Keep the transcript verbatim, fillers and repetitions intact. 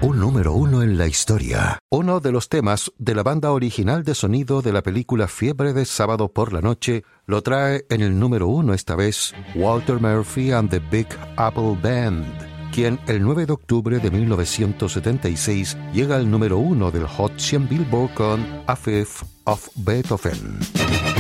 un número uno en la historia. Uno de los temas de la banda original de sonido de la película Fiebre de Sábado por la Noche lo trae en el número uno esta vez Walter Murphy and the Big Apple Band, quien el nueve de octubre de mil novecientos setenta y seis llega al número uno del Hot cien Billboard con A Fifth of Beethoven.